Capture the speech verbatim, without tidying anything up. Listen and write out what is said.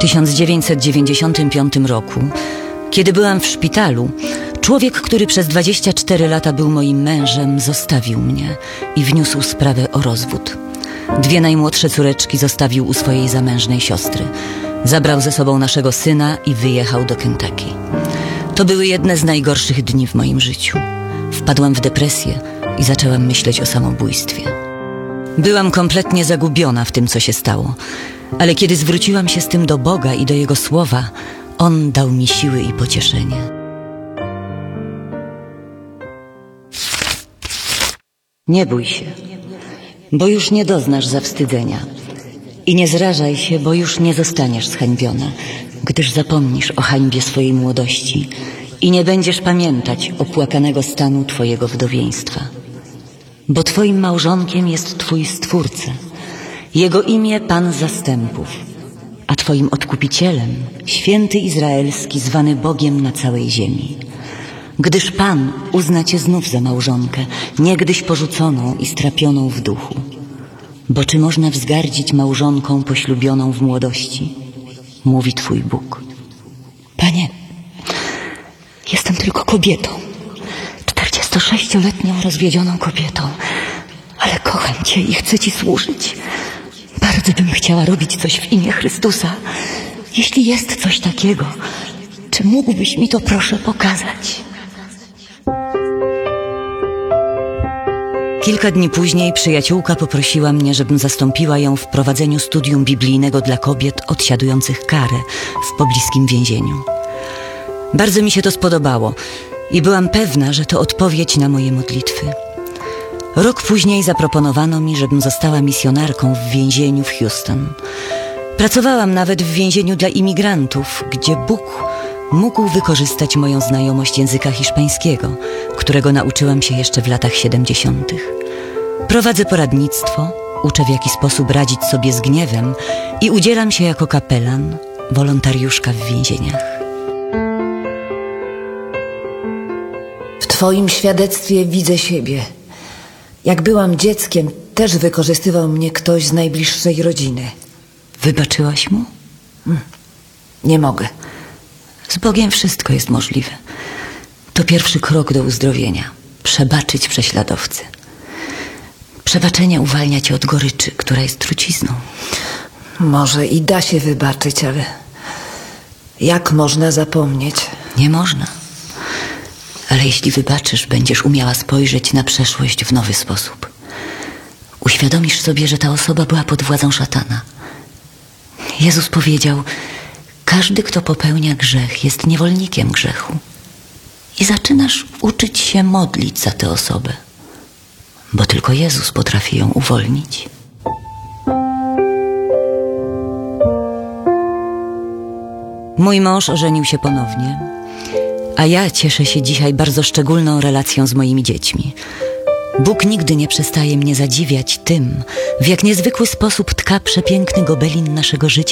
tysiąc dziewięćset dziewięćdziesiątym piątym roku, kiedy byłam w szpitalu, człowiek, który przez dwadzieścia cztery lata był moim mężem, zostawił mnie i wniósł sprawę o rozwód. Dwie najmłodsze córeczki zostawił u swojej zamężnej siostry. Zabrał ze sobą naszego syna i wyjechał do Kentucky. To były jedne z najgorszych dni w moim życiu. Wpadłam w depresję i zaczęłam myśleć o samobójstwie. Byłam kompletnie zagubiona w tym, co się stało, ale kiedy zwróciłam się z tym do Boga i do Jego słowa, On dał mi siły i pocieszenie. Nie bój się, bo już nie doznasz zawstydzenia. I nie zrażaj się, bo już nie zostaniesz zhańbiona, gdyż zapomnisz o hańbie swojej młodości i nie będziesz pamiętać opłakanego stanu twojego wdowieństwa. Bo twoim małżonkiem jest twój Stwórca, Jego imię Pan Zastępów, a twoim Odkupicielem Święty Izraelski, zwany Bogiem na całej ziemi. Gdyż Pan uzna cię znów za małżonkę, niegdyś porzuconą i strapioną w duchu. Bo czy można wzgardzić małżonką poślubioną w młodości? Mówi twój Bóg. Panie, jestem tylko kobietą, czterdziestosześcioletnią rozwiedzioną kobietą, ale kocham Cię i chcę Ci służyć. Bardzo bym chciała robić coś w imię Chrystusa. Jeśli jest coś takiego, czy mógłbyś mi to proszę pokazać? Kilka dni później przyjaciółka poprosiła mnie, żebym zastąpiła ją w prowadzeniu studium biblijnego dla kobiet odsiadujących karę w pobliskim więzieniu. Bardzo mi się to spodobało i byłam pewna, że to odpowiedź na moje modlitwy. Rok później zaproponowano mi, żebym została misjonarką w więzieniu w Houston. Pracowałam nawet w więzieniu dla imigrantów, gdzie Bóg mógł wykorzystać moją znajomość języka hiszpańskiego, którego nauczyłam się jeszcze w latach siedemdziesiątych. Prowadzę poradnictwo, uczę w jaki sposób radzić sobie z gniewem i udzielam się jako kapelan, wolontariuszka w więzieniach. W Twoim świadectwie widzę siebie. Jak byłam dzieckiem, też wykorzystywał mnie ktoś z najbliższej rodziny. Wybaczyłaś mu? Hmm. Nie mogę. Z Bogiem wszystko jest możliwe. To pierwszy krok do uzdrowienia. Przebaczyć prześladowcy. Przebaczenie uwalnia cię od goryczy, która jest trucizną. Może i da się wybaczyć, ale jak można zapomnieć? Nie można. Ale jeśli wybaczysz, będziesz umiała spojrzeć na przeszłość w nowy sposób. Uświadomisz sobie, że ta osoba była pod władzą szatana. Jezus powiedział: każdy, kto popełnia grzech, jest niewolnikiem grzechu. I zaczynasz uczyć się modlić za tę osobę, bo tylko Jezus potrafi ją uwolnić. Mój mąż ożenił się ponownie, a ja cieszę się dzisiaj bardzo szczególną relacją z moimi dziećmi. Bóg nigdy nie przestaje mnie zadziwiać tym, w jak niezwykły sposób tka przepiękny gobelin naszego życia